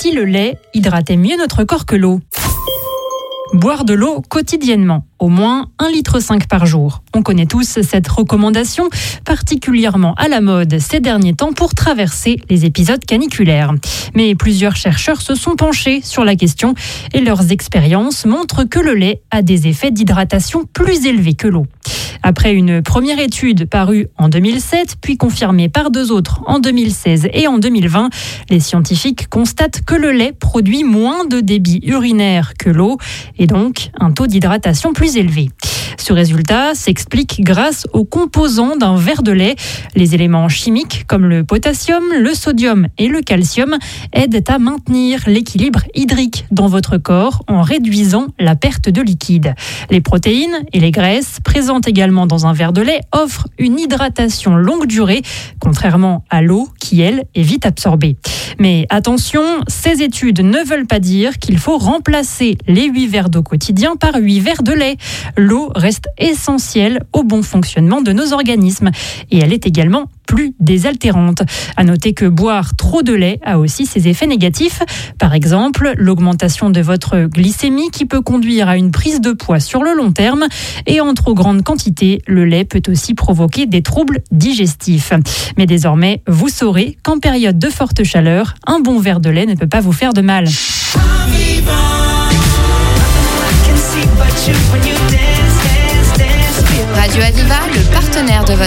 si le lait hydratait mieux notre corps que l'eau. Boire de l'eau quotidiennement, au moins 1,5 litre par jour. On connaît tous cette recommandation, particulièrement à la mode ces derniers temps pour traverser les épisodes caniculaires. Mais plusieurs chercheurs se sont penchés sur la question et leurs expériences montrent que le lait a des effets d'hydratation plus élevés que l'eau. Après une première étude parue en 2007, puis confirmée par 2 autres en 2016 et en 2020, les scientifiques constatent que le lait produit moins de débit urinaire que l'eau et donc un taux d'hydratation plus élevé. Ce résultat s'explique grâce aux composants d'un verre de lait. Les éléments chimiques comme le potassium, le sodium et le calcium aident à maintenir l'équilibre hydrique dans votre corps en réduisant la perte de liquide. Les protéines et les graisses présentes également dans un verre de lait offrent une hydratation longue durée, contrairement à l'eau qui, elle, est vite absorbée. Mais attention, ces études ne veulent pas dire qu'il faut remplacer les 8 verres d'eau quotidiens par 8 verres de lait. L'eau reste essentielle au bon fonctionnement de nos organismes et elle est également plus désaltérante. À noter que boire trop de lait a aussi ses effets négatifs. Par exemple, l'augmentation de votre glycémie qui peut conduire à une prise de poids sur le long terme. Et en trop grande quantité, le lait peut aussi provoquer des troubles digestifs. Mais désormais, vous saurez qu'en période de forte chaleur, un bon verre de lait ne peut pas vous faire de mal. Radio Aviva, le partenaire de votre